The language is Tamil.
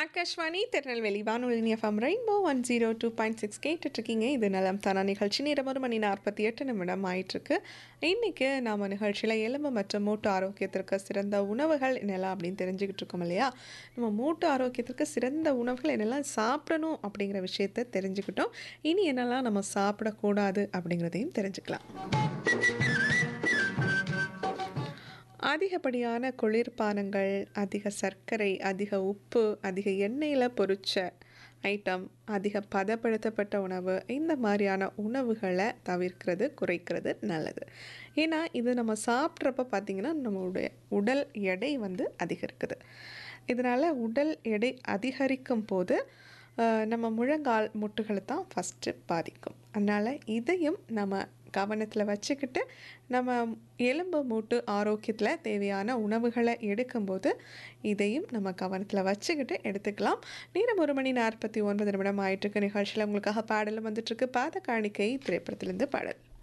ஆகாஷ்வாணி திருநெல்வேலி வானொலி எஃப்எம் ரெயின்போ 102.6 கேட்டுட்ருக்கீங்க. இது நலம் தானா நிகழ்ச்சி. நேரம் 1:48 ஆயிட்டிருக்கு. இன்றைக்கி நாம் நிகழ்ச்சியில் எலும்பு மற்றும் மூட்டு ஆரோக்கியத்திற்கு சிறந்த உணவுகள் என்னெல்லாம் அப்படின்னு தெரிஞ்சுக்கிட்டு இருக்கோம் இல்லையா? நம்ம மூட்டு ஆரோக்கியத்திற்கு சிறந்த உணவுகள் என்னெல்லாம் சாப்பிடணும் அப்படிங்கிற விஷயத்த தெரிஞ்சுக்கிட்டோம். இனி என்னெல்லாம் நம்ம சாப்பிடக்கூடாது அப்படிங்கிறதையும் தெரிஞ்சுக்கலாம். அதிகப்படியான குளிர்பானங்கள், அதிக சர்க்கரை, அதிக உப்பு, அதிக எண்ணெயில் பொரிச்ச ஐட்டம், அதிக பதப்படுத்தப்பட்ட உணவு, இந்த மாதிரியான உணவுகளை தவிர்க்கிறது, குறைக்கிறது நல்லது. ஏன்னா இது நம்ம சாப்பிட்றப்ப பார்த்திங்கன்னா நம்மளுடைய உடல் எடை வந்து அதிகரிக்குது. இதனால் உடல் எடை அதிகரிக்கும் போது நம்ம முழங்கால் முட்டுகளை தான் ஃபஸ்ட்டு பாதிக்கும். அதனால் இதையும் நம்ம கவனத்தில் வச்சுக்கிட்டு நம்ம எலும்பு மூட்டு ஆரோக்கியத்தில் தேவையான உணவுகளை எடுக்கும்போது இதையும் நம்ம கவனத்தில் வச்சுக்கிட்டு எடுத்துக்கலாம். நேரம் 1:49 ஆயிட்டிருக்கு. நிகழ்ச்சியில் உங்களுக்காக பாடலும் வந்துட்டுருக்கு. பாத காணிக்கை திரைப்படத்திலேருந்து பாடல்.